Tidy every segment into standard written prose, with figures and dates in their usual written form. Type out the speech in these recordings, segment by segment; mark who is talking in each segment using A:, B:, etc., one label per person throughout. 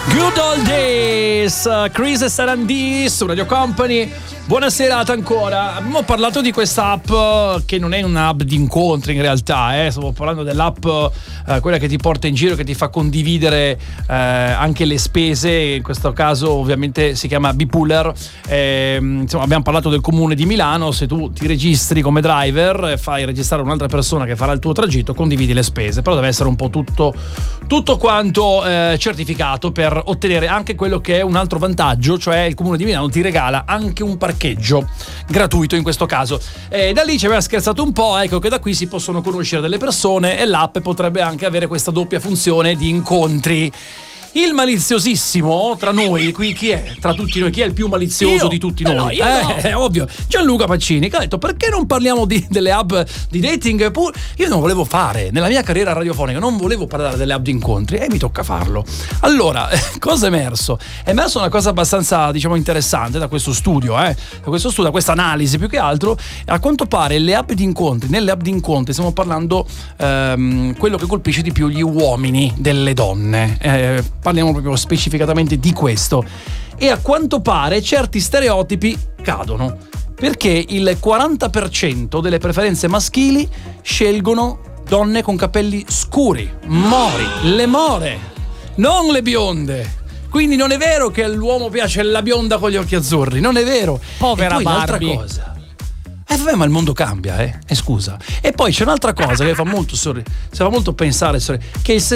A: Good Old Days, Chris e Sarandì su Radio Company. Buona serata ancora. Abbiamo parlato di questa app che non è un'app di incontri in realtà, Stavo parlando dell'app quella che ti porta in giro, che ti fa condividere anche le spese. In questo caso ovviamente si chiama Bpooler. Insomma, abbiamo parlato del comune di Milano. Se tu ti registri come driver, fai registrare un'altra persona che farà il tuo tragitto, condividi le spese, però deve essere un po' tutto quanto certificato per ottenere anche quello che è un altro vantaggio, cioè il comune di Milano ti regala anche un parcheggio gratuito in questo caso. Da lì ci aveva scherzato un po', ecco che da qui si possono conoscere delle persone e l'app potrebbe anche avere questa doppia funzione di incontri. Il maliziosissimo tra noi, qui chi è? Tra tutti noi, chi è il più malizioso di tutti noi?
B: No, no.
A: È ovvio, Gianluca Pacini, che ha detto perché non parliamo delle app di dating? Io non volevo fare, nella mia carriera radiofonica non volevo parlare delle app di incontri e mi tocca farlo. Allora, cosa è emerso? È emerso una cosa abbastanza, diciamo, interessante da questo studio, da questa analisi più che altro. A quanto pare nelle app di incontri stiamo parlando quello che colpisce di più gli uomini delle donne. Parliamo proprio specificatamente di questo. E a quanto pare certi stereotipi cadono, perché il 40% delle preferenze maschili scelgono donne con capelli scuri, mori, le more, non le bionde. Quindi non è vero che all'uomo piace la bionda con gli occhi azzurri, non è vero.
B: Povera
A: e poi
B: Barbie.
A: un'altra cosa. Vabbè, ma il mondo cambia, scusa. E poi c'è un'altra cosa che fa molto pensare, che il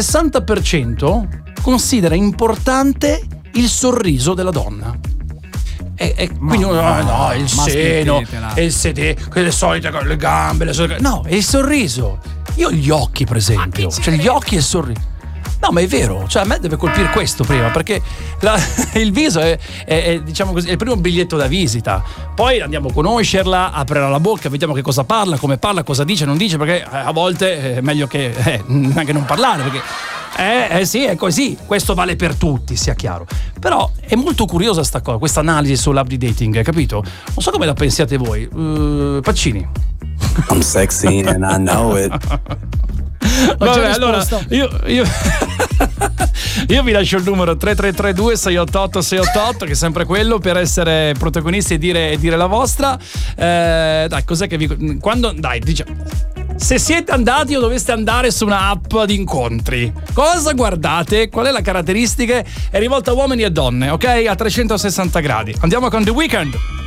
A: 60% considera importante il sorriso della donna. Quindi il seno, il sedere, quelle solite le gambe, no, è il sorriso. Io ho gli occhi, per esempio, cioè gli occhi e il sorriso. No, ma è vero, cioè a me deve colpire questo prima, perché il viso è diciamo così, è il primo biglietto da visita. Poi andiamo a conoscerla, aprirà la bocca, vediamo che cosa parla, come parla, cosa dice, non dice, perché a volte è meglio che anche non parlare, perché sì, è così, questo vale per tutti, sia chiaro. Però è molto curiosa sta cosa, questa analisi sull'app di dating, capito? Non so come la pensiate voi. Pacini.
C: I'm sexy and I know it.
A: Vabbè, allora io vi lascio il numero 3332 688 688, che è sempre quello, per essere protagonisti e dire la vostra. Dai, cos'è che diciamo, se siete andati o doveste andare su una app di incontri, cosa guardate? Qual è la caratteristica? È rivolta a uomini e donne, ok? A 360 gradi. Andiamo con The Weeknd.